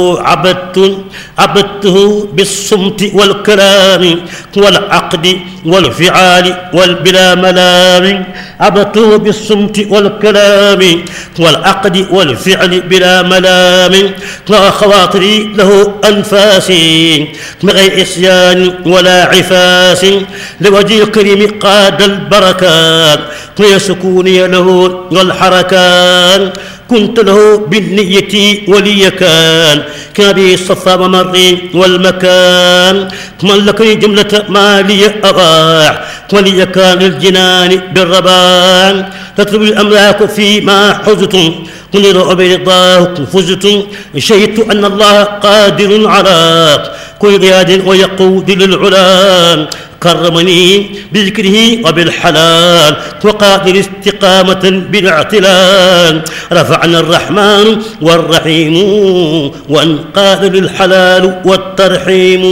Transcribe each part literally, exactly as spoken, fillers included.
عبدت عبدته بالصمت والكلام والعقد والفعال والبلا ملام عبدته بالصمت والكلام والعقد والفعل بلا ملام وخواطري له أنفاسي بغير إسيان ولا عفاس لوجه الكريم قاد البركات ويسكوني له والحركات كنت له بالنية ولي كان كابي الصفا ومري والمكان ملكني جملة ما لي أضاع ولي كان الجنان بالربان تطلب الأملاك فيما حزتم قل رضاه فزتم شهدت أن الله قادر على كل غياد ويقود للعلا كرمني بذكره وبالحلال وقادر استقامة بالاعتلال رفعنا الرحمن والرحيم وانقاد للحلال والترحيم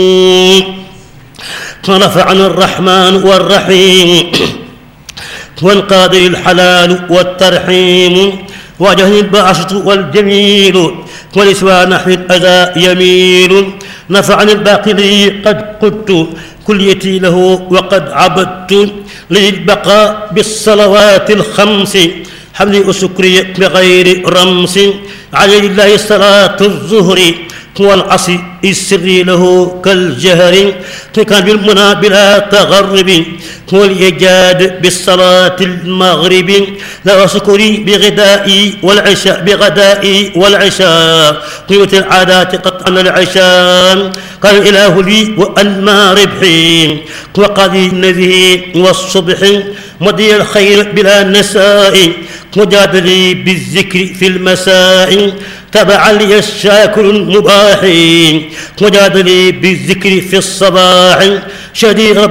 رفعنا الرحمن والرحيم وانقاد للحلال والترحيم وجهني البعث والجميل ولسوى نحو الأذى يميل نفعني الباقي لي قد قلت كليتي له وقد عبدت للبقاء بالصلوات الخمس حملي وسكري بغير رمس علي الله صلاة الظهر والعصر السر له كالجهر كان بالمنى بلا تغرب والإجاد بالصلاة المغرب لا سكري بغدائي والعشاء بغدائي والعشاء قيمة العادات قطعا العشاء قال الإله لي وأنما ربحي وقضي النذي والصبح مضي الخير بلا نساء وجادلي بالذكر في المساء تبع لي الشاكر المباح وجادلي بالذكر في الصباح شديد